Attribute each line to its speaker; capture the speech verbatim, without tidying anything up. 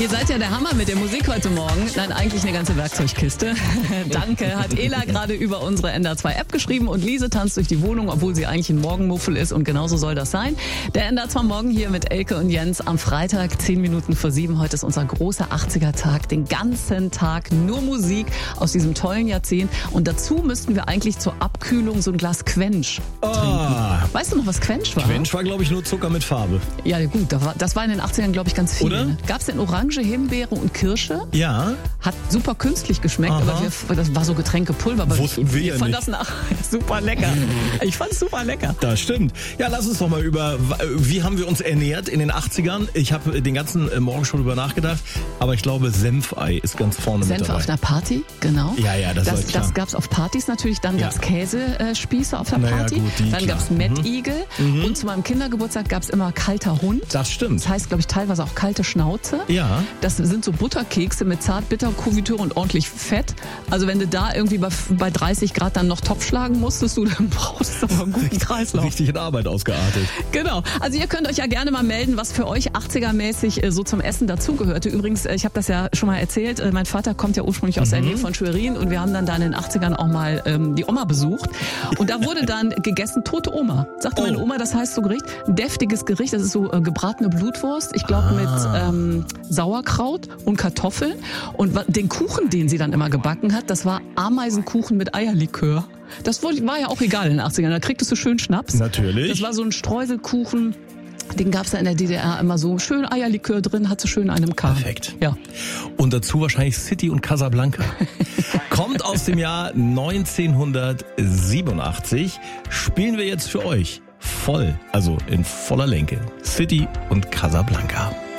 Speaker 1: Ihr seid ja der Hammer mit der Musik heute Morgen. Nein, eigentlich eine ganze Werkzeugkiste. Danke, hat Ela gerade über unsere N D R zwei App geschrieben und Lise tanzt durch die Wohnung, obwohl sie eigentlich ein Morgenmuffel ist und genauso soll das sein. Der N D R zwei Morgen hier mit Elke und Jens am Freitag, zehn Minuten vor sieben. Heute ist unser großer achtziger-Tag. Den ganzen Tag nur Musik aus diesem tollen Jahrzehnt. Und dazu müssten wir eigentlich zur Abkühlung so ein Glas Quench trinken.
Speaker 2: Oh.
Speaker 1: Weißt du noch, was Quench war?
Speaker 2: Quench war, glaube ich, nur Zucker mit Farbe.
Speaker 1: Ja gut, das war, das war in den achtzigern, glaube ich, ganz viel.
Speaker 2: Oder?
Speaker 1: Gab es in Orange, Himbeere und Kirsche?
Speaker 2: Ja.
Speaker 1: Hat super künstlich geschmeckt,
Speaker 2: Aha.
Speaker 1: aber wir, das war so Getränkepulver. Aber
Speaker 2: Wussten
Speaker 1: ich,
Speaker 2: wir
Speaker 1: ich
Speaker 2: ja
Speaker 1: fand
Speaker 2: nicht.
Speaker 1: das nach super lecker. Ich fand es super lecker.
Speaker 2: Das stimmt. Ja, lass uns doch mal über, wie haben wir uns ernährt in den achtzigern? Ich habe den ganzen Morgen schon drüber nachgedacht, aber ich glaube, Senfei ist ganz vorne
Speaker 1: Senf
Speaker 2: mit dabei.
Speaker 1: auf einer Party, genau.
Speaker 2: Ja, ja, das,
Speaker 1: Das,
Speaker 2: war klar.
Speaker 1: das gab's auf Partys natürlich. Dann
Speaker 2: Ja.
Speaker 1: gab's Käsespieße auf der
Speaker 2: Naja,
Speaker 1: Party.
Speaker 2: gut, die,
Speaker 1: Dann
Speaker 2: klar.
Speaker 1: gab's Mettigel.
Speaker 2: Mhm.
Speaker 1: Und zu meinem Kindergeburtstag gab's immer kalter Hund.
Speaker 2: Das stimmt.
Speaker 1: Das heißt, glaube ich, teilweise auch kalte Schnauze.
Speaker 2: Ja.
Speaker 1: Das sind so Butterkekse mit Zartbitterkonfitur und ordentlich Fett. Also wenn du da irgendwie bei, bei dreißig Grad dann noch Topf schlagen musstest, du, dann brauchst du aber einen guten Kreislauf.
Speaker 2: Richtig in Arbeit ausgeartet.
Speaker 1: Genau. Also ihr könnt euch ja gerne mal melden, was für euch achtziger-mäßig äh, so zum Essen dazugehörte. Übrigens, äh, ich habe das ja schon mal erzählt, äh, mein Vater kommt ja ursprünglich aus der Nähe von Schwerin und wir haben dann da in den achtzigern auch mal ähm, die Oma besucht. Und da wurde dann gegessen tote Oma. Sagte
Speaker 2: Oh.
Speaker 1: meine Oma, das heißt so Gericht, ein deftiges Gericht, das ist so äh, gebratene Blutwurst, ich glaube
Speaker 2: Ah.
Speaker 1: mit ähm, Sauerkraut und Kartoffeln. Und wa- den Kuchen, den sie dann immer gebacken hat, das war Ameisenkuchen mit Eierlikör. Das wurde- war ja auch egal in den achtzigern, da kriegtest du schön Schnaps.
Speaker 2: Natürlich.
Speaker 1: Das war so ein Streuselkuchen. Den gab's ja in der D D R immer so schön Eierlikör drin, hat so schön in einem Kahn.
Speaker 2: Perfekt.
Speaker 1: Ja.
Speaker 2: Und dazu wahrscheinlich City und Casablanca. Kommt aus dem Jahr neunzehnhundertsiebenundachtzig. Spielen wir jetzt für euch voll, also in voller Länge. City und Casablanca.